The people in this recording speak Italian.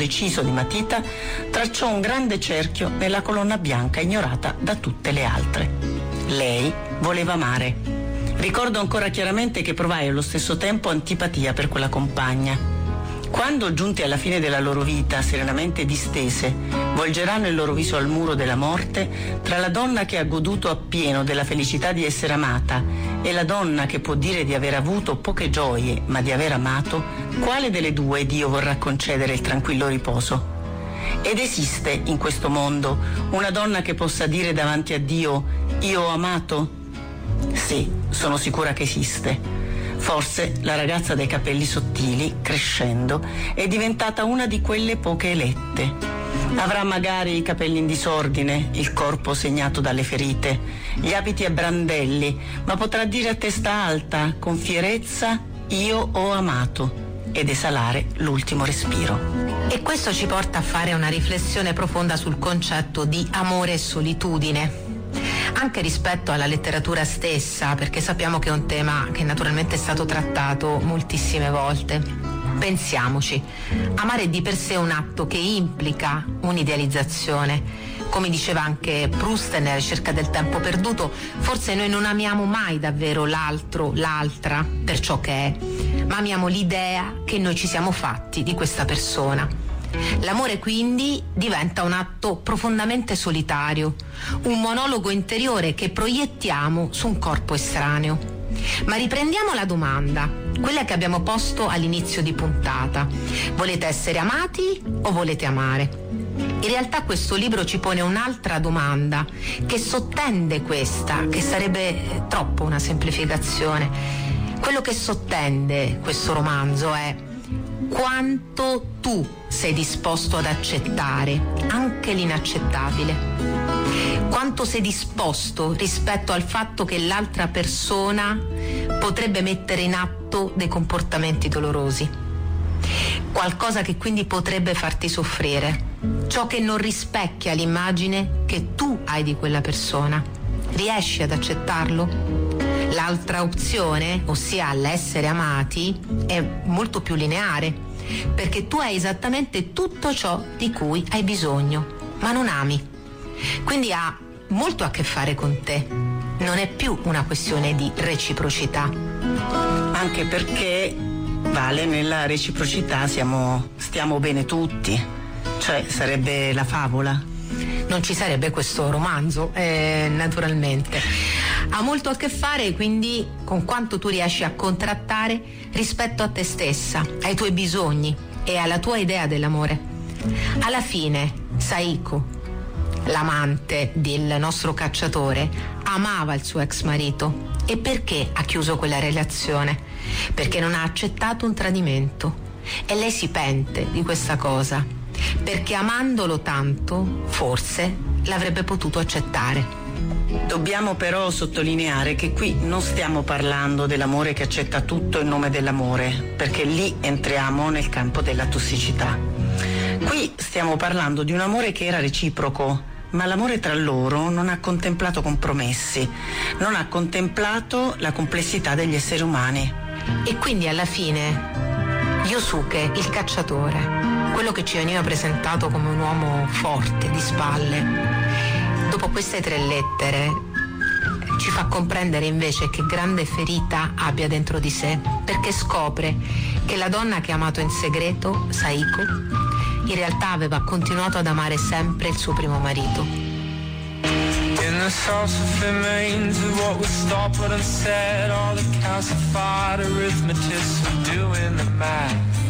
deciso di matita, tracciò un grande cerchio nella colonna bianca ignorata da tutte le altre. Lei voleva amare. Ricordo ancora chiaramente che provai allo stesso tempo antipatia per quella compagna. Quando, giunti alla fine della loro vita, serenamente distese, volgeranno il loro viso al muro della morte, tra la donna che ha goduto appieno della felicità di essere amata e la donna che può dire di aver avuto poche gioie ma di aver amato, quale delle due Dio vorrà concedere il tranquillo riposo? Ed esiste in questo mondo una donna che possa dire davanti a Dio: io ho amato? Sì, sono sicura che esiste. Forse la ragazza dai capelli sottili, crescendo, è diventata una di quelle poche elette. Avrà magari i capelli in disordine, il corpo segnato dalle ferite, gli abiti a brandelli, ma potrà dire a testa alta, con fierezza: io ho amato, ed esalare l'ultimo respiro. E questo ci porta a fare una riflessione profonda sul concetto di amore e solitudine, anche rispetto alla letteratura stessa, perché sappiamo che è un tema che naturalmente è stato trattato moltissime volte. Pensiamoci, amare è di per sé un atto che implica un'idealizzazione. Come diceva anche Proust nella ricerca del tempo perduto, forse noi non amiamo mai davvero l'altro, l'altra, per ciò che è, ma amiamo l'idea che noi ci siamo fatti di questa persona. L'amore quindi diventa un atto profondamente solitario, un monologo interiore che proiettiamo su un corpo estraneo. Ma riprendiamo la domanda, quella che abbiamo posto all'inizio di puntata: volete essere amati o volete amare? In realtà questo libro ci pone un'altra domanda che sottende questa, che sarebbe troppo una semplificazione. Quello che sottende questo romanzo è: quanto tu sei disposto ad accettare anche l'inaccettabile? Quanto sei disposto rispetto al fatto che l'altra persona potrebbe mettere in atto dei comportamenti dolorosi? Qualcosa che quindi potrebbe farti soffrire, ciò che non rispecchia l'immagine che tu hai di quella persona. Riesci ad accettarlo? L'altra opzione, ossia l'essere amati, è molto più lineare, perché tu hai esattamente tutto ciò di cui hai bisogno, ma non ami. Quindi ha molto a che fare con te. Non è più una questione di reciprocità. Anche perché, Vale, nella reciprocità stiamo bene tutti. Cioè, sarebbe la favola. Non ci sarebbe questo romanzo, naturalmente. Ha molto a che fare quindi con quanto tu riesci a contrattare rispetto a te stessa, ai tuoi bisogni e alla tua idea dell'amore. Alla fine, Saiko, l'amante del nostro cacciatore, amava il suo ex marito. E perché ha chiuso quella relazione? Perché non ha accettato un tradimento. E lei si pente di questa cosa, perché amandolo tanto, forse, l'avrebbe potuto accettare. Dobbiamo però sottolineare che qui non stiamo parlando dell'amore che accetta tutto in nome dell'amore, perché lì entriamo nel campo della tossicità. Qui stiamo parlando di un amore che era reciproco, ma l'amore tra loro non ha contemplato compromessi, non ha contemplato la complessità degli esseri umani. E quindi alla fine Yosuke, il cacciatore, quello che ci veniva presentato come un uomo forte, di spalle, dopo queste 3 lettere ci fa comprendere invece che grande ferita abbia dentro di sé, perché scopre che la donna che ha amato in segreto, Saiko, in realtà aveva continuato ad amare sempre il suo primo marito. In the sauce of remains of what was stopped and said, all the calcified arithmetics of doing the math.